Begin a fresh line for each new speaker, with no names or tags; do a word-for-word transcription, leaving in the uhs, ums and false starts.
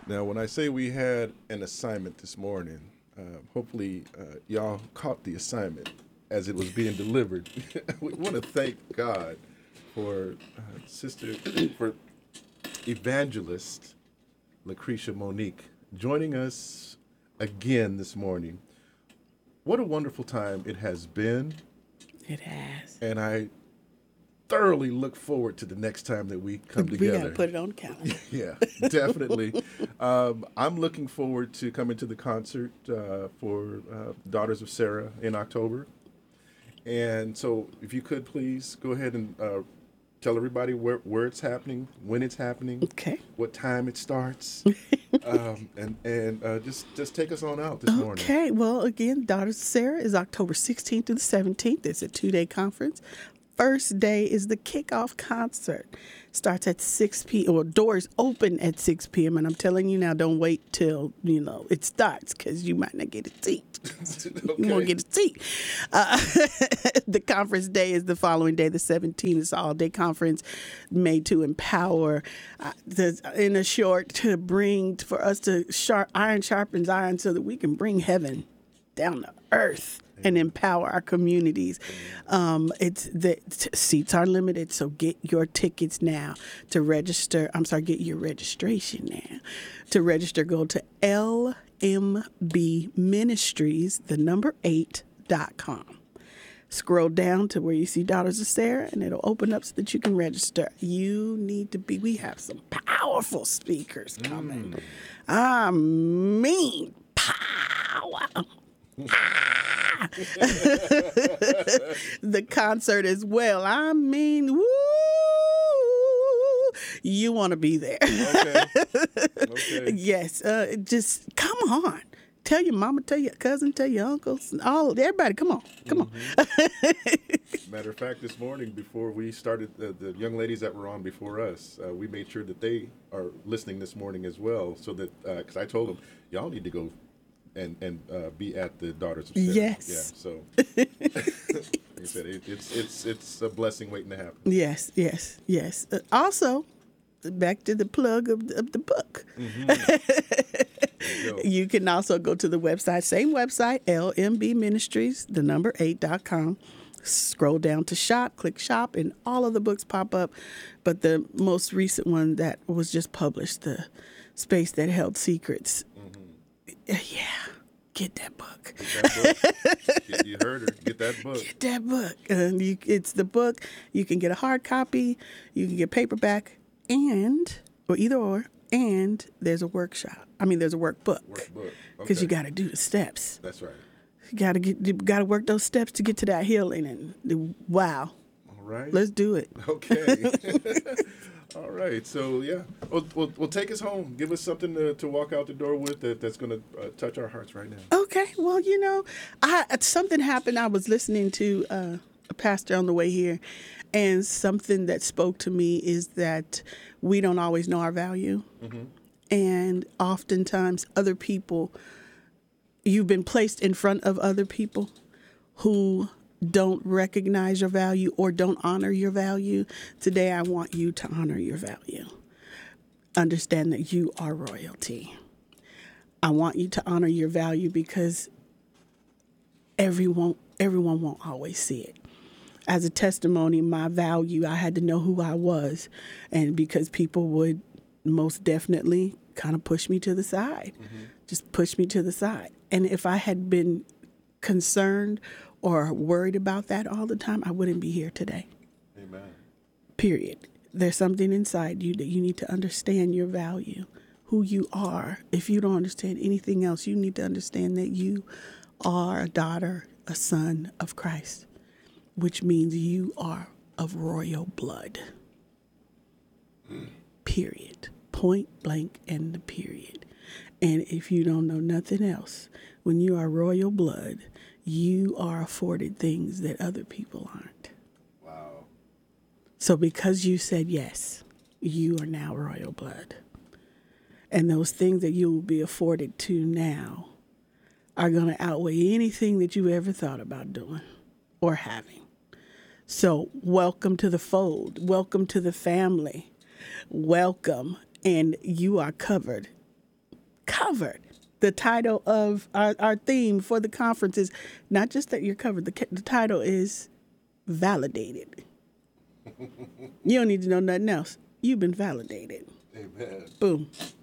Now, when I say we had an assignment this morning, uh, hopefully uh, y'all caught the assignment as it was being delivered. We want to thank God for uh, Sister, for Evangelist Lucretia Monique joining us again this morning. What a wonderful time it has been.
It has.
And I thoroughly look forward to the next time that we come
We
together.
got to put it on the calendar.
Yeah, definitely. um, I'm looking forward to coming to the concert uh, for uh, Daughters of Sarah in October. And so if you could please go ahead and uh, tell everybody where, where it's happening, when it's happening,
Okay.
what time it starts, um, and, and uh, just, just take us on out this morning.
Okay. Well, again, Daughters of Sarah is October sixteenth through the seventeenth. It's a two-day conference. First day is the kickoff concert. Starts at six p.m. Well, doors open at six p.m. And I'm telling you now, don't wait till, you know, it starts because you might not get a seat.
Okay.
You won't get a seat. Uh, the conference day is the following day, the seventeenth. It's an all-day conference made to empower, uh, the, in a short, to bring, for us to sharp, iron sharpens iron so that we can bring heaven down to earth and empower our communities. Um, it's the t- seats are limited, so get your tickets now. To register, I'm sorry, get your registration now. To register, go to L M B Ministries, the number eight dot com. Scroll down to where you see Daughters of Sarah, and it'll open up so that you can register. You need to be. We have some powerful speakers coming. Mm. I mean, power. The concert as well. I mean, woo! You want to be there.
Okay. Okay.
Yes. Uh, just come on. Tell your mama, tell your cousin, tell your uncles, all everybody. Come on, come
Mm-hmm. Matter of fact, this morning before we started, the, the young ladies that were on before us, uh, we made sure that they are listening this morning as well, so that because uh, I told them y'all need to go and and uh, be at the Daughters of Sarah.
Yes.
Yeah. So, like I said, it, it's it's it's a blessing waiting to happen.
on. Yes, yes, yes. Uh, also, back to the plug of, of the book.
Mm-hmm. You,
You can also go to the website, same website, L M B Ministries, the number eight dot com. Scroll down to shop, click shop, and all of the books pop up. But the most recent one that was just published, The Space That Held Secrets. Mm-hmm. Yeah, get that book.
Get that book. Get, you heard her. Get that book.
Get that book. And you, it's the book. You can get a hard copy. You can get paperback, and, or either or, and there's a workshop. I mean, there's a workbook.
Workbook.
Because
Okay.
you got to do the steps.
That's right.
You got to get, you got to work those steps to get to that healing. And the, wow,
All right.
let's do it.
Okay. All right. So yeah, well, well, well, take us home. Give us something to, to walk out the door with that, that's going to uh, touch our hearts right now.
Okay. Well, you know, I something happened. I was listening to uh, a pastor on the way here, and something that spoke to me is that we don't always know our value. Mm-hmm. And oftentimes other people, you've been placed in front of other people who don't recognize your value or don't honor your value. Today, I want you to honor your value. Understand that you are royalty. I want you to honor your value because everyone, everyone won't always see it. As a testimony, my value, I had to know who I was. And because people would most definitely kind of push me to the side, mm-hmm. just push me to the side. And if I had been concerned or worried about that all the time, I wouldn't be here today.
Amen.
Period. There's something inside you that you need to understand your value, who you are. If you don't understand anything else, you need to understand that you are a daughter, a son of Christ, which means you are of royal blood. Mm. Period. Point blank and the period. And if you don't know nothing else, when you are royal blood, you are afforded things that other people aren't.
Wow.
So because you said yes, you are now royal blood. And those things that you will be afforded to now are going to outweigh anything that you ever thought about doing or having. So welcome to the fold. Welcome to the family. Welcome. And you are covered covered. The title of our, our theme for the conference is not just that you're covered. The, the title is validated. You don't need to know nothing else. You've been validated.
Amen.
Boom.